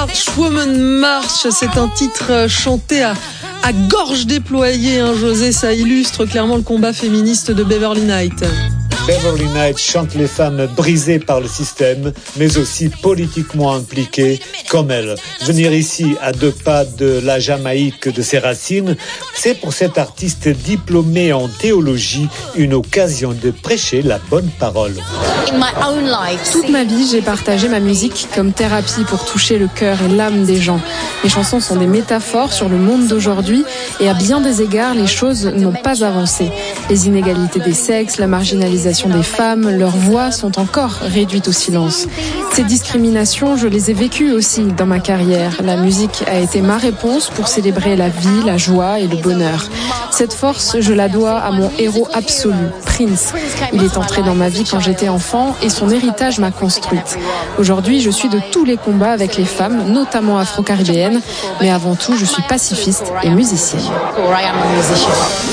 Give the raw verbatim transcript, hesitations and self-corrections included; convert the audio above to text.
March, Woman March, c'est un titre chanté à, à gorge déployée, hein, José, ça illustre clairement le combat féministe de Beverly Knight. Beverly Knight chante les femmes brisées par le système, mais aussi politiquement impliquées comme elle. Venir ici, à deux pas de la Jamaïque de ses racines, c'est pour cette artiste diplômée en théologie une occasion de prêcher la bonne parole. Toute ma vie, j'ai partagé ma musique comme thérapie pour toucher le cœur et l'âme des gens. Mes chansons sont des métaphores sur le monde d'aujourd'hui et à bien des égards, les choses n'ont pas avancé. Les inégalités des sexes, la marginalisation des femmes, leurs voix sont encore réduites au silence. Ces discriminations, je les ai vécues aussi dans ma carrière. La musique a été ma réponse pour célébrer la vie, la joie et le bonheur. Cette force, je la dois à mon héros absolu, Prince. Il est entré dans ma vie quand j'étais enfant et son héritage m'a construite. Aujourd'hui, je suis de tous les combats avec les femmes, notamment afro-caribéennes, mais avant tout, je suis pacifiste et musicienne.